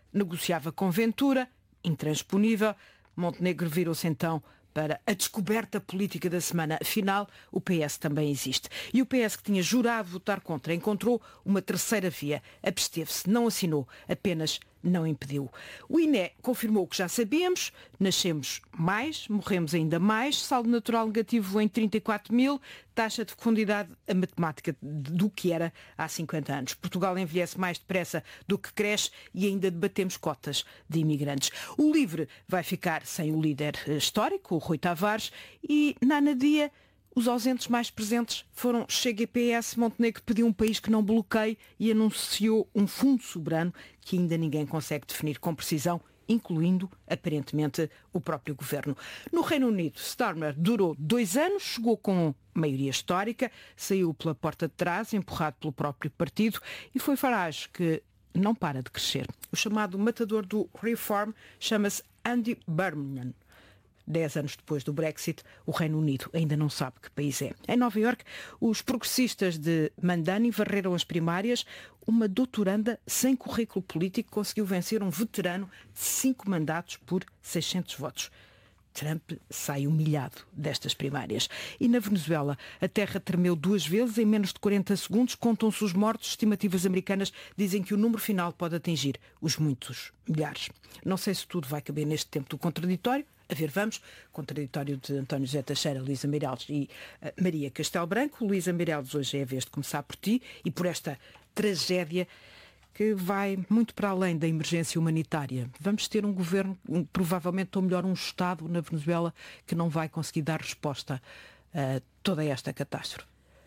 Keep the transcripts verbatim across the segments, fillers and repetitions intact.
negociava com Ventura, intransponível. Montenegro virou-se então para a descoberta política da semana. Afinal, o P S também existe. E o P S, que tinha jurado votar contra, encontrou uma terceira via. Absteve-se, não assinou, apenas não impediu. O I N E confirmou o que já sabíamos: nascemos mais, morremos ainda mais, saldo natural negativo em trinta e quatro mil, taxa de fecundidade a matemática do que era há cinquenta anos. Portugal envelhece mais depressa do que cresce e ainda debatemos cotas de imigrantes. O LIVRE vai ficar sem o líder histórico, o Rui Tavares, e na Anadia os ausentes mais presentes foram Chega e P S. Montenegro pediu um país que não bloqueie e anunciou um fundo soberano que ainda ninguém consegue definir com precisão, incluindo, aparentemente, o próprio governo. No Reino Unido, Starmer durou dois anos, chegou com maioria histórica, saiu pela porta de trás, empurrado pelo próprio partido, e foi Farage que não para de crescer. O chamado matador do Reform chama-se Andy Burnham. Dez anos depois do Brexit, o Reino Unido ainda não sabe que país é. Em Nova Iorque, os progressistas de Mandani varreram as primárias. Uma doutoranda sem currículo político conseguiu vencer um veterano de cinco mandatos por seiscentos votos. Trump sai humilhado destas primárias. E na Venezuela, a terra tremeu duas vezes em menos de quarenta segundos. Contam-se os mortos. Estimativas americanas dizem que o número final pode atingir os muitos milhares. Não sei se tudo vai caber neste tempo do contraditório. A ver, vamos. Contraditório de António José Teixeira, Luísa Meireles e uh, Maria Castelo Branco. Luísa Meireles, hoje é a vez de começar por ti e por esta tragédia que vai muito para além da emergência humanitária. Vamos ter um governo, um, provavelmente, ou melhor, um Estado na Venezuela que não vai conseguir dar resposta a toda esta catástrofe.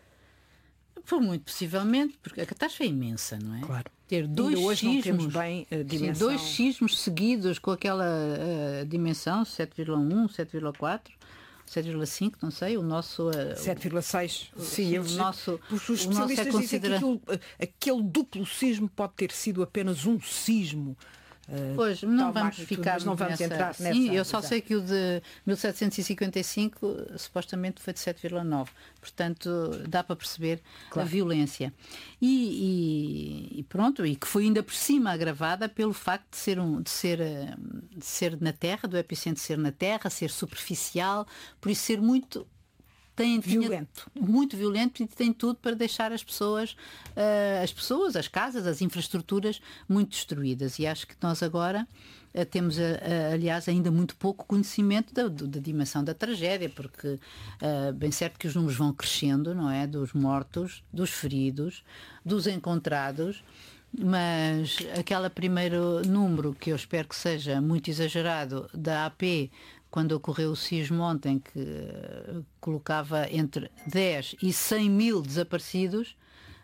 Por muito possivelmente, porque a catástrofe é imensa, não é? Claro. Ter dois hoje sismos, não temos bem a dimensão. Sim, dois sismos seguidos com aquela uh, dimensão, sete vírgula um, sete vírgula quatro, sete vírgula cinco, não sei, o nosso... Uh, sete vírgula seis. Sim, sim, eles, o nosso, os o especialistas nosso é considera... dizem que aquilo, aquele duplo sismo pode ter sido apenas um sismo. Uh, pois, não vamos ficar mas não vamos nessa... entrar nessa. Sim, eu só exato. sei que o de mil setecentos e cinquenta e cinco supostamente foi de sete vírgula nove. Portanto, dá para perceber claro. A violência. E, e, e pronto, e que foi ainda por cima agravada pelo facto de ser, um, de ser, de ser na terra, do epicentro ser na terra, ser superficial, por isso ser muito... Tem, violento. Muito violento e tem tudo para deixar as pessoas, uh, as pessoas, as casas, as infraestruturas muito destruídas. E acho que nós agora uh, temos, uh, uh, aliás, ainda muito pouco conhecimento da, da dimensão da tragédia, porque uh, bem certo que os números vão crescendo, não é? Dos mortos, dos feridos, dos encontrados. Mas aquele primeiro número, que eu espero que seja muito exagerado, da A P, quando ocorreu o sismo ontem, que uh, colocava entre dez e cem mil desaparecidos,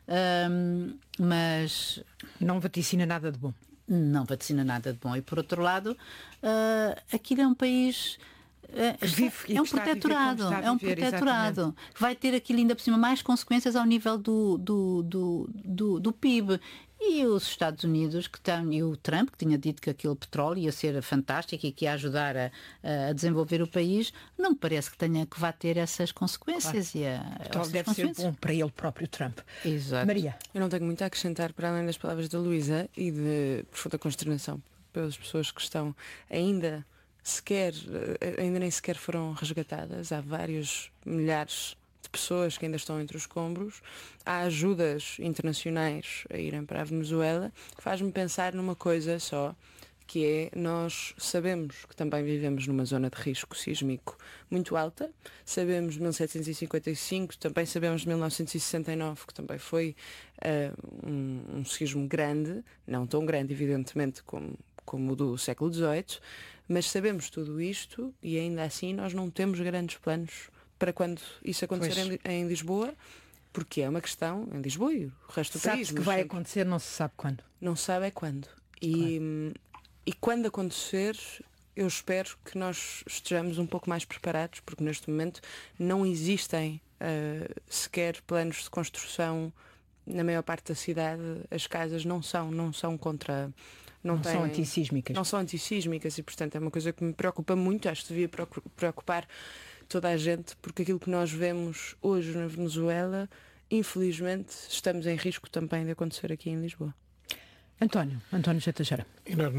um, mas... Não vaticina nada de bom. Não vaticina nada de bom. E, por outro lado, uh, aquilo é um país... Uh, vive, é um protetorado, é um viver, protetorado exatamente. Que vai ter aquilo ainda por cima mais consequências ao nível do, do, do, do, do P I B. E os Estados Unidos, que tem, e o Trump, que tinha dito que aquele petróleo ia ser fantástico e que ia ajudar a, a desenvolver o país, não me parece que tenha que vá ter essas consequências. Claro. E a, o petróleo deve ser bom para ele próprio, Trump. Exato. Maria. Eu não tenho muito a acrescentar para além das palavras da Luísa e de profunda consternação pelas pessoas que estão ainda sequer, ainda nem sequer foram resgatadas. Há vários milhares de pessoas que ainda estão entre os escombros. Há ajudas internacionais a irem para a Venezuela, que faz-me pensar numa coisa só, que é, nós sabemos que também vivemos numa zona de risco sísmico muito alta, sabemos de mil setecentos e cinquenta e cinco, também sabemos de mil novecentos e sessenta e nove, que também foi uh, um, um sismo grande, não tão grande evidentemente como, como o do século dezoito, mas sabemos tudo isto e ainda assim nós não temos grandes planos para quando isso acontecer em, em Lisboa, porque é uma questão em Lisboa e o resto do Sabe-se país. que mas vai sempre acontecer, não se sabe quando. Não se sabe é quando. E, claro. e quando acontecer, eu espero que nós estejamos um pouco mais preparados, porque neste momento não existem uh, sequer planos de construção na maior parte da cidade. As casas não são, não são contra... Não, não têm, são antissísmicas. Não são antissísmicas e, portanto, é uma coisa que me preocupa muito. Acho que devia preocupar toda a gente, porque aquilo que nós vemos hoje na Venezuela, infelizmente, estamos em risco também de acontecer aqui em Lisboa. António, António José Teixeira.